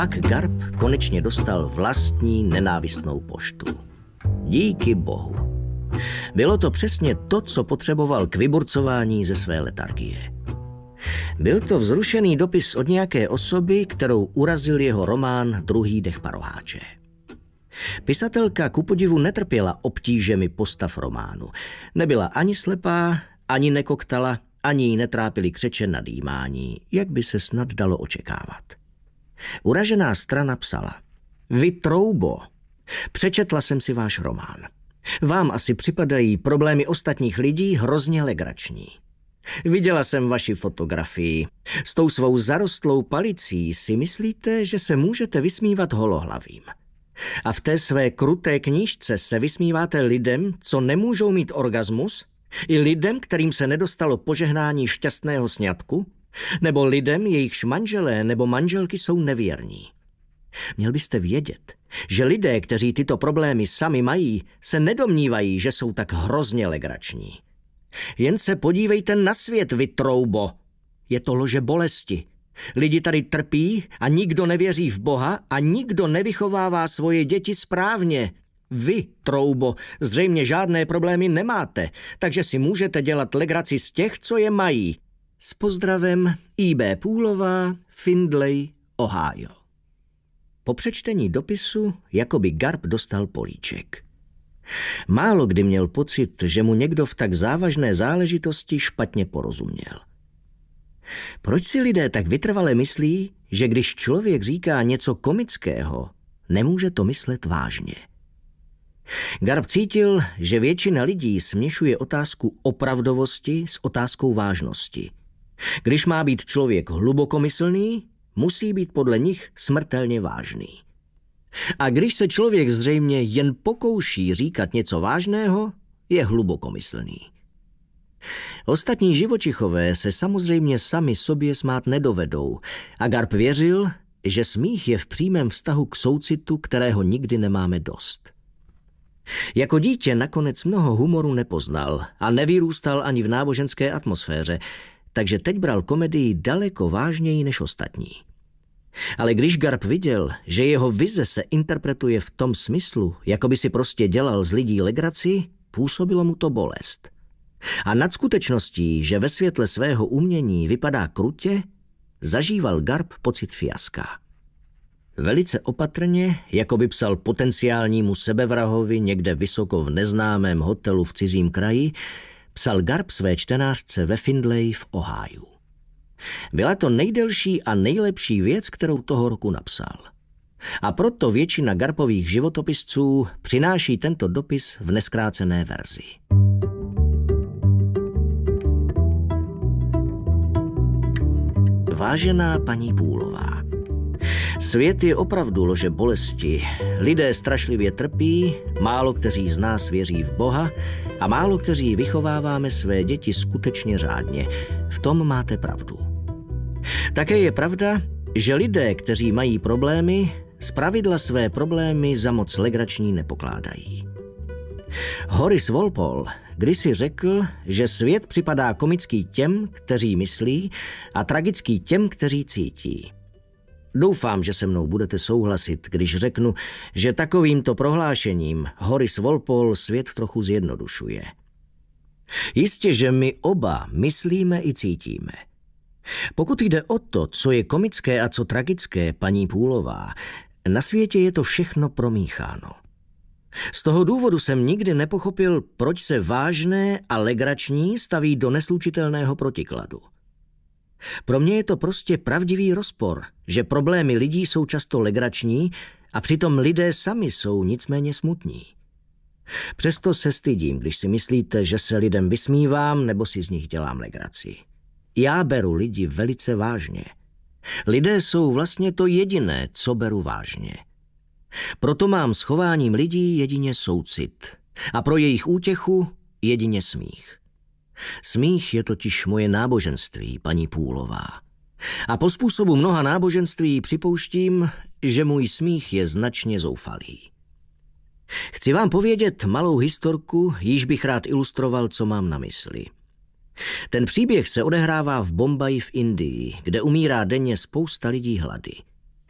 pak Garb konečně dostal vlastní nenávistnou poštu. Díky bohu. Bylo to přesně to, co potřeboval k vyburcování ze své letargie. Byl to vzrušený dopis od nějaké osoby, kterou urazil jeho román Druhý dech paroháče. Pisatelka kupodivu netrpěla obtížemi postav románu. Nebyla ani slepá, ani nekoktala, ani ji netrápily křeče nadýmání, jak by se snad dalo očekávat. Uražená strana psala: Vy troubo, přečetla jsem si váš román. Vám asi připadají problémy ostatních lidí hrozně legrační. Viděla jsem vaši fotografii. S tou svou zarostlou palicí si myslíte, že se můžete vysmívat holohlavým. A v té své kruté knížce se vysmíváte lidem, co nemůžou mít orgasmus, i lidem, kterým se nedostalo požehnání šťastného sňatku, nebo lidem, jejichž manželé nebo manželky jsou nevěrní. Měl byste vědět, že lidé, kteří tyto problémy sami mají, se nedomnívají, že jsou tak hrozně legrační. Jen se podívejte na svět, vy troubo. Je to lože bolesti. Lidi tady trpí a nikdo nevěří v Boha a nikdo nevychovává svoje děti správně. Vy, troubo, zřejmě žádné problémy nemáte, takže si můžete dělat legraci z těch, co je mají. S pozdravem I.B. Půlová, Findlay, Ohio. Po přečtení dopisu jakoby Garb dostal políček. Málo kdy měl pocit, že mu někdo v tak závažné záležitosti špatně porozuměl. Proč si lidé tak vytrvale myslí, že když člověk říká něco komického, nemůže to myslet vážně? Garb cítil, že většina lidí směšuje otázku opravdovosti s otázkou vážnosti. Když má být člověk hlubokomyslný, musí být podle nich smrtelně vážný. A když se člověk zřejmě jen pokouší říkat něco vážného, je hlubokomyslný. Ostatní živočichové se samozřejmě sami sobě smát nedovedou a Garb věřil, že smích je v přímém vztahu k soucitu, kterého nikdy nemáme dost. Jako dítě nakonec mnoho humoru nepoznal a nevyrůstal ani v náboženské atmosféře, takže teď bral komedii daleko vážněji než ostatní. Ale když Garb viděl, že jeho vize se interpretuje v tom smyslu, jako by si prostě dělal z lidí legraci, působilo mu to bolest. A nad skutečností, že ve světle svého umění vypadá krutě, zažíval Garb pocit fiaska. Velice opatrně, jako by psal potenciálnímu sebevrahovi někde vysoko v neznámém hotelu v cizím kraji, psal Garb své čtenářce ve Findlay v Ohiu. Byla to nejdelší a nejlepší věc, kterou toho roku napsal. A proto většina Garbových životopisců přináší tento dopis v nezkrácené verzi. Vážená paní Půlová, svět je opravdu lože bolesti. Lidé strašlivě trpí, málo kteří z nás věří v Boha a málo kteří vychováváme své děti skutečně řádně. V tom máte pravdu. Také je pravda, že lidé, kteří mají problémy, zpravidla své problémy za moc legrační nepokládají. Horace Walpole kdysi řekl, že svět připadá komický těm, kteří myslí, a tragický těm, kteří cítí. Doufám, že se mnou budete souhlasit, když řeknu, že takovýmto prohlášením Horace Walpole svět trochu zjednodušuje. Jistě, že my oba myslíme i cítíme. Pokud jde o to, co je komické a co tragické, paní Půlová, na světě je to všechno promícháno. Z toho důvodu jsem nikdy nepochopil, proč se vážné a legrační staví do neslučitelného protikladu. Pro mě je to prostě pravdivý rozpor, že problémy lidí jsou často legrační a přitom lidé sami jsou nicméně smutní. Přesto se stydím, když si myslíte, že se lidem vysmívám nebo si z nich dělám legraci. Já beru lidi velice vážně. Lidé jsou vlastně to jediné, co beru vážně. Proto mám s chováním lidí jedině soucit a pro jejich útěchu jedině smích. Smích je totiž moje náboženství, paní Půlová. A po způsobu mnoha náboženství připouštím, že můj smích je značně zoufalý. Chci vám povědět malou historku, jíž bych rád ilustroval, co mám na mysli. Ten příběh se odehrává v Bombaji v Indii, kde umírá denně spousta lidí hlady.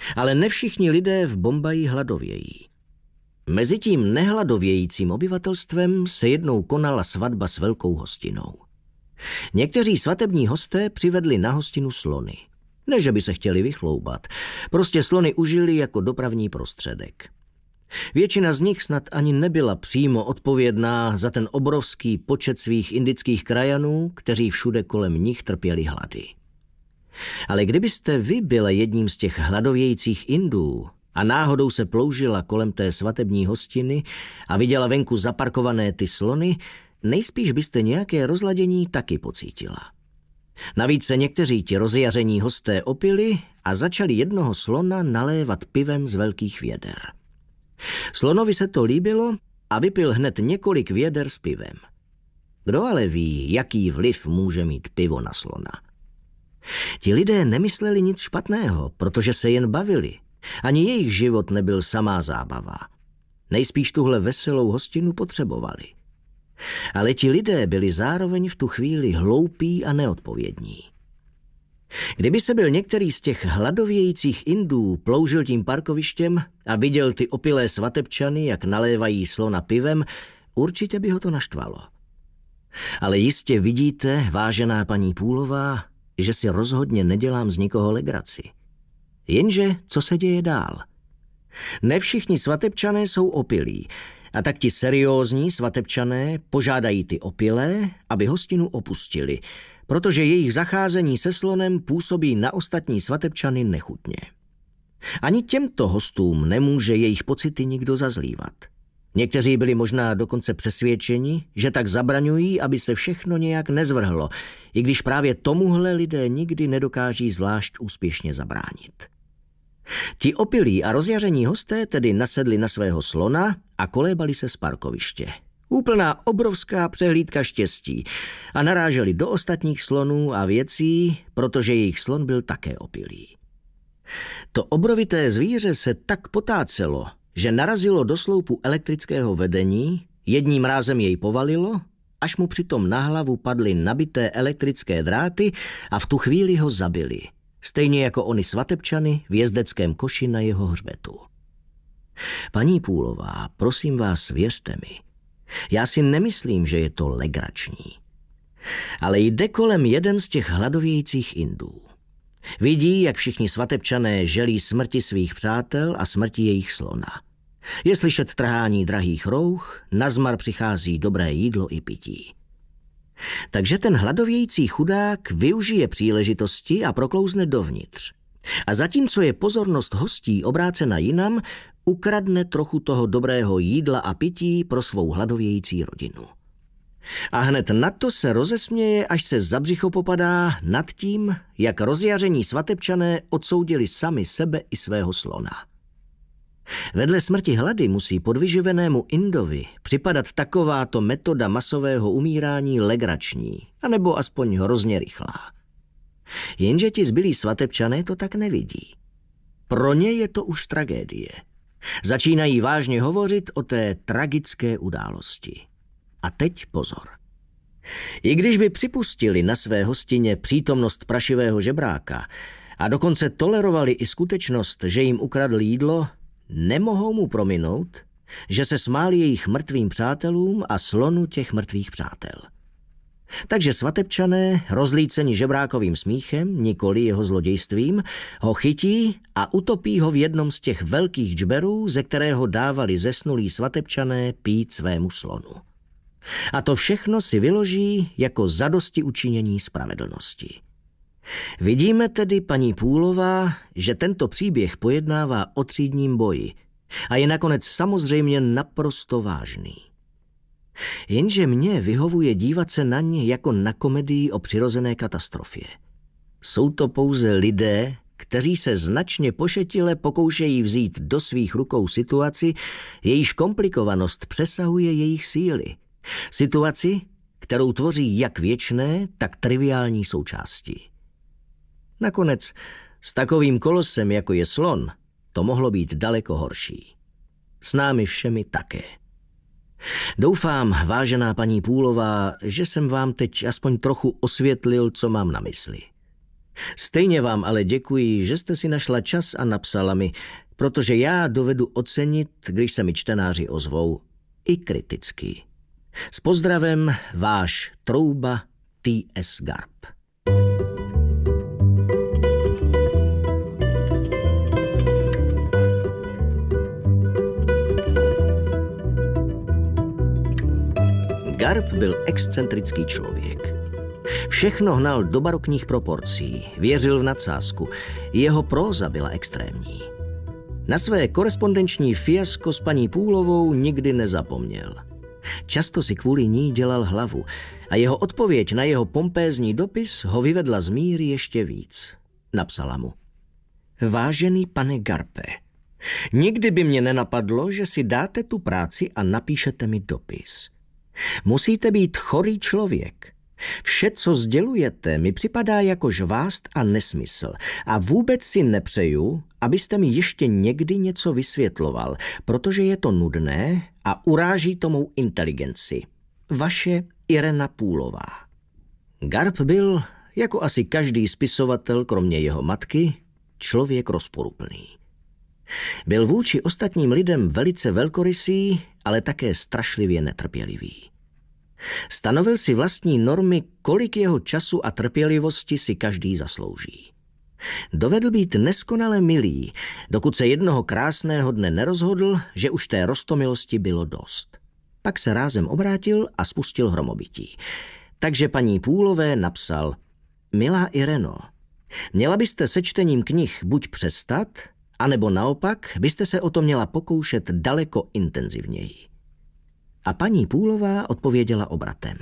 Ale ne všichni lidé v Bombaji hladovějí. Mezi tím nehladovějícím obyvatelstvem se jednou konala svatba s velkou hostinou. Někteří svatební hosté přivedli na hostinu slony. Ne, že by se chtěli vychloubat, prostě slony užili jako dopravní prostředek. Většina z nich snad ani nebyla přímo odpovědná za ten obrovský počet svých indických krajanů, kteří všude kolem nich trpěli hlady. Ale kdybyste vy byla jedním z těch hladovějících Indů a náhodou se ploužila kolem té svatební hostiny a viděla venku zaparkované ty slony, nejspíš byste nějaké rozladění taky pocítila. Navíc se někteří ti rozjaření hosté opili a začali jednoho slona nalévat pivem z velkých věder. Slonovi se to líbilo a vypil hned několik věder s pivem. Kdo ale ví, jaký vliv může mít pivo na slona? Ti lidé nemysleli nic špatného, protože se jen bavili. Ani jejich život nebyl samá zábava. Nejspíš tuhle veselou hostinu potřebovali. Ale ti lidé byli zároveň v tu chvíli hloupí a neodpovědní. Kdyby se byl některý z těch hladovějících Indů ploužil tím parkovištěm a viděl ty opilé svatebčany, jak nalévají slona pivem, určitě by ho to naštvalo. Ale jistě vidíte, vážená paní Půlová, že si rozhodně nedělám z nikoho legraci. Jenže co se děje dál? Ne všichni svatebčané jsou opilí, a tak ti seriózní svatebčané požádají ty opilé, aby hostinu opustili, protože jejich zacházení se slonem působí na ostatní svatebčany nechutně. Ani těmto hostům nemůže jejich pocity nikdo zazlívat. Někteří byli možná dokonce přesvědčeni, že tak zabraňují, aby se všechno nějak nezvrhlo, i když právě tomuhle lidé nikdy nedokáží zvlášť úspěšně zabránit. Ti opilí a rozjaření hosté tedy nasedli na svého slona a kolébali se z parkoviště. Úplná obrovská přehlídka štěstí a naráželi do ostatních slonů a věcí, protože jejich slon byl také opilý. To obrovité zvíře se tak potácelo, že narazilo do sloupu elektrického vedení, jedním rázem jej povalilo, až mu přitom na hlavu padly nabité elektrické dráty a v tu chvíli ho zabili. Stejně jako ony svatebčany v jezdeckém koši na jeho hřbetu. Paní Půlová, prosím vás, věřte mi, já si nemyslím, že je to legrační. Ale jde kolem jeden z těch hladovějících Indů. Vidí, jak všichni svatebčané želí smrti svých přátel a smrti jejich slona. Je slyšet trhání drahých rouch, nazmar přichází dobré jídlo i pití. Takže ten hladovějící chudák využije příležitosti a proklouzne dovnitř. A zatímco je pozornost hostí obrácena jinam, ukradne trochu toho dobrého jídla a pití pro svou hladovějící rodinu. A hned na to se rozesměje, až se za břicho popadá nad tím, jak rozjaření svatebčané odsoudili sami sebe i svého slona. Vedle smrti hlady musí podvyživenému Indovi připadat takováto metoda masového umírání legrační, anebo aspoň hrozně rychlá. Jenže ti zbylí svatebčané to tak nevidí. Pro ně je to už tragédie. Začínají vážně hovořit o té tragické události. A teď pozor. I když by připustili na své hostině přítomnost prašivého žebráka a dokonce tolerovali i skutečnost, že jim ukradl jídlo, nemohou mu prominout, že se smáli jejich mrtvým přátelům a slonu těch mrtvých přátel. Takže svatebčané, rozlíceni žebrákovým smíchem, nikoli jeho zlodějstvím, ho chytí a utopí ho v jednom z těch velkých džberů, ze kterého dávali zesnulí svatebčané pít svému slonu. A to všechno si vyloží jako zadosti učinění spravedlnosti. Vidíme tedy, paní Půlová, že tento příběh pojednává o třídním boji a je nakonec samozřejmě naprosto vážný. Jenže mně vyhovuje dívat se na ně jako na komedii o přirozené katastrofě. Jsou to pouze lidé, kteří se značně pošetile pokoušejí vzít do svých rukou situaci, jejíž komplikovanost přesahuje jejich síly. Situaci, kterou tvoří jak věčné, tak triviální součásti. Nakonec s takovým kolosem, jako je slon, to mohlo být daleko horší. S námi všemi také. Doufám, vážená paní Půlová, že jsem vám teď aspoň trochu osvětlil, co mám na mysli. Stejně vám ale děkuji, že jste si našla čas a napsala mi, protože já dovedu ocenit, když se mi čtenáři ozvou, i kriticky. S pozdravem, váš Trouba T.S. Garp. Garp byl excentrický člověk. Všechno hnal do barokních proporcí, věřil v nadsázku. Jeho próza byla extrémní. Na své korespondenční fiasko s paní Půlovou nikdy nezapomněl. Často si kvůli ní dělal hlavu a jeho odpověď na jeho pompézní dopis ho vyvedla z míry ještě víc. Napsala mu: Vážený pane Garpe, nikdy by mě nenapadlo, že si dáte tu práci a napíšete mi dopis. Musíte být chorý člověk. Vše, co sdělujete, mi připadá jako žvást a nesmysl a vůbec si nepřeju, abyste mi ještě někdy něco vysvětloval, protože je to nudné a uráží to mou inteligenci. Vaše Irena Půlová. Garp byl, jako asi každý spisovatel, kromě jeho matky, člověk rozporuplný. Byl vůči ostatním lidem velice velkorysý, ale také strašlivě netrpělivý. Stanovil si vlastní normy, kolik jeho času a trpělivosti si každý zaslouží. Dovedl být neskonale milý, dokud se jednoho krásného dne nerozhodl, že už té roztomilosti bylo dost. Pak se rázem obrátil a spustil hromobytí. Takže paní Půlové napsal: Milá Ireno, měla byste se čtením knih buď přestat, anebo naopak byste se o to měla pokoušet daleko intenzivněji. A paní Půlová odpověděla obratem: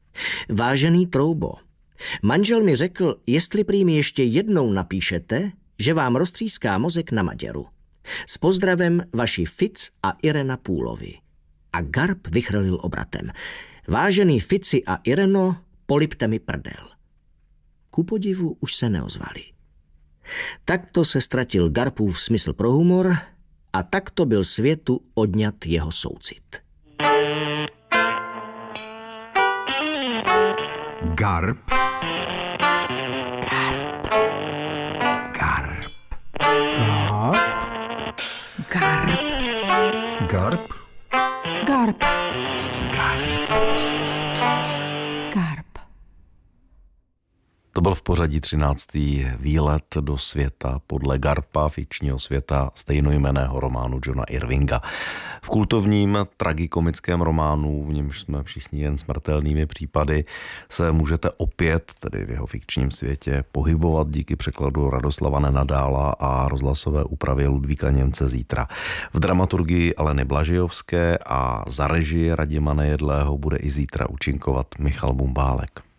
Vážený Troubo, manžel mi řekl, jestli prý mi ještě jednou napíšete, že vám roztříská mozek na maděru. S pozdravem vaši Fic a Irena Půlovi. A Garp vychrlil obratem: Vážený Fici a Ireno, polipte mi prdel. Ku podivu už se neozvali. Takto se ztratil Garpův smysl pro humor a takto byl světu odňat jeho soucit. Garp. Garp. Garp. Garp. Garp. Garp. Garp. To byl v pořadí 13. výlet do světa podle Garpa, fikčního světa stejnojmenného románu Johna Irvinga. V kultovním tragikomickém románu, v němž jsme všichni jen smrtelnými případy, se můžete opět, tedy v jeho fikčním světě, pohybovat díky překladu Radoslava Nenadála a rozhlasové úpravě Ludvíka Němce zítra. V dramaturgii Aleny Blažejovské a za režii Radima Nejedlého bude i zítra účinkovat Michal Bumbálek.